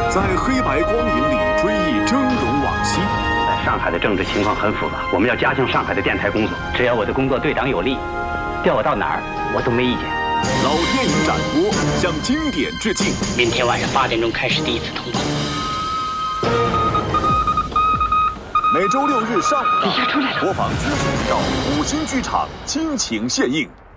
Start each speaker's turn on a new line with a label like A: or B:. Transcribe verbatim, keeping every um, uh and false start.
A: 在黑白光影里追忆峥嵘往昔。
B: 在上海的政治情况很复杂，我们要加强上海的电台工作。只要我的工作对党有利，调我到哪儿我都没意见。
A: 老电影展播向经典致敬。
C: 明天晚上八点钟开始第一次通报。
A: 每周六日上午
C: 李家出来了，
A: 播放精彩照，五星剧场倾情献映。